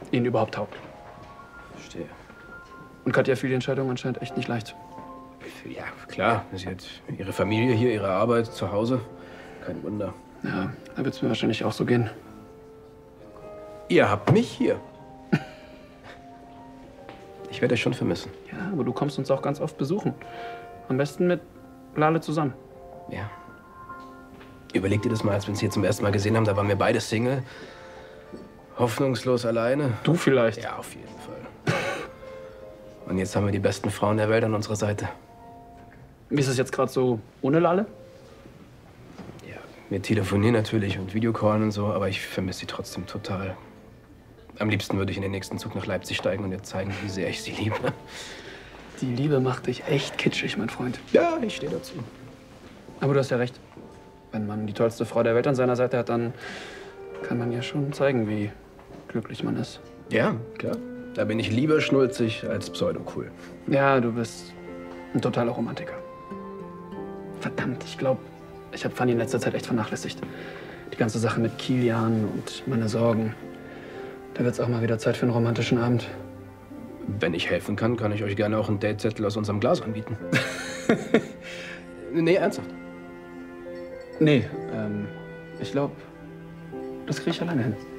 ihn überhaupt taugt. Verstehe. Und Katja fiel die Entscheidung anscheinend echt nicht leicht. Ja, klar. Sie hat ihre Familie hier, ihre Arbeit zu Hause. Kein Wunder. Ja, da wird es mir wahrscheinlich auch so gehen. Ihr habt mich hier. Ich werde euch schon vermissen. Ja, aber du kommst uns auch ganz oft besuchen. Am besten mit Lale zusammen. Ja. Überleg dir das mal, als wir uns hier zum ersten Mal gesehen haben, da waren wir beide Single. Hoffnungslos alleine. Du vielleicht. Ja, auf jeden Fall. Und jetzt haben wir die besten Frauen der Welt an unserer Seite. Wie ist es jetzt gerade so ohne Lale? Ja, wir telefonieren natürlich und Videocallen und so, aber ich vermisse sie trotzdem total. Am liebsten würde ich in den nächsten Zug nach Leipzig steigen und ihr zeigen, wie sehr ich sie liebe. Die Liebe macht dich echt kitschig, mein Freund. Ja, ich stehe dazu. Aber du hast ja recht. Wenn man die tollste Frau der Welt an seiner Seite hat, dann kann man ja schon zeigen, wie glücklich man ist. Ja, klar. Da bin ich lieber schnulzig als pseudo-cool. Ja, du bist ein totaler Romantiker. Verdammt, ich glaube, ich habe Fanny in letzter Zeit echt vernachlässigt. Die ganze Sache mit Kilian und meine Sorgen. Da wird's auch mal wieder Zeit für einen romantischen Abend. Wenn ich helfen kann, kann ich euch gerne auch einen Datezettel aus unserem Glas anbieten. Nee, ernsthaft. Nee, ich glaube, das kriege ich alleine hin.